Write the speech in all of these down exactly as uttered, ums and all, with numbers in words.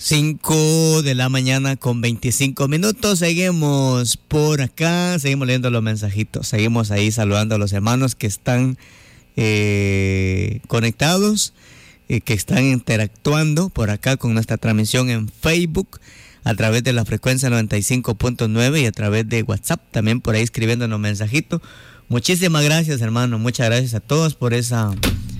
cinco de la mañana con veinticinco minutos. Seguimos por acá, seguimos leyendo los mensajitos, seguimos ahí saludando a los hermanos que están eh, conectados, eh, que están interactuando por acá con nuestra transmisión en Facebook a través de la frecuencia noventa y cinco punto nueve y a través de WhatsApp, también por ahí escribiéndonos mensajitos. Muchísimas gracias, hermano, muchas gracias a todos por esa...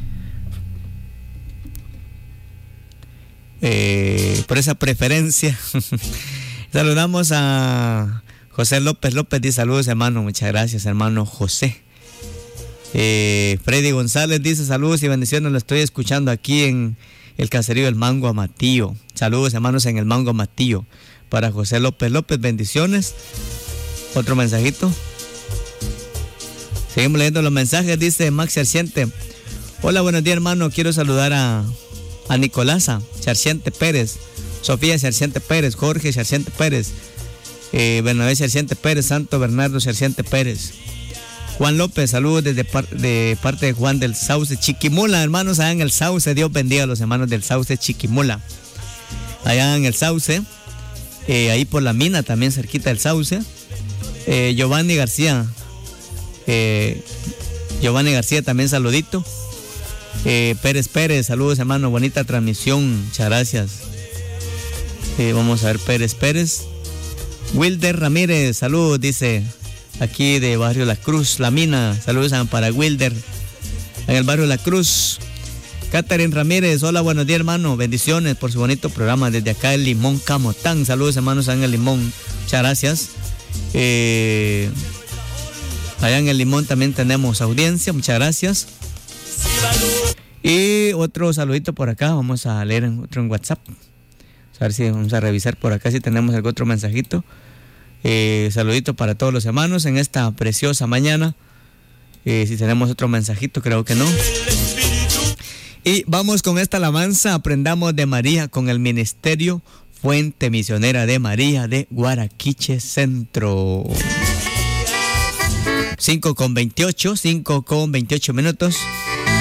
Eh, por esa preferencia. Saludamos a José López López, dice saludos, hermano, muchas gracias, hermano José. eh, Freddy González dice saludos y bendiciones, lo estoy escuchando aquí en el caserío del Mango Amatillo. Saludos, hermanos, en el Mango Amatillo para José López López, bendiciones. Otro mensajito, seguimos leyendo los mensajes. Dice Max Arciente: hola, buenos días, hermano, quiero saludar a a Nicolasa Charciente Pérez, Sofía Charciente Pérez, Jorge Charciente Pérez, eh, Bernabé Charciente Pérez, Santo Bernardo Charciente Pérez, Juan López, saludos desde par, de parte de Juan del Sauce Chiquimula, hermanos, allá en el Sauce. Dios bendiga a los hermanos del Sauce Chiquimula, allá en el Sauce, eh, ahí por la mina, también cerquita del Sauce. eh, Giovanni García, eh, Giovanni García también saludito. Eh, Pérez Pérez, saludos, hermano, bonita transmisión, muchas gracias. Eh, vamos a ver, Pérez Pérez. Wilder Ramírez, saludos, dice, aquí de Barrio La Cruz, La Mina, saludos para Wilder, en el Barrio La Cruz. Catherine Ramírez, hola, buenos días, hermano, bendiciones por su bonito programa desde acá el Limón Camotán, saludos, hermanos, en el Limón, muchas gracias. Eh, allá en el Limón también tenemos audiencia, muchas gracias. Y otro saludito por acá, vamos a leer en, otro en WhatsApp. A ver si vamos a revisar por acá si tenemos algún otro mensajito. Eh, saludito para todos los hermanos en esta preciosa mañana. Eh, si tenemos otro mensajito, creo que no. Y vamos con esta alabanza, Aprendamos de María, con el Ministerio Fuente Misionera de María de Guaraquiche Centro. cinco con veintiocho, cinco con veintiocho minutos.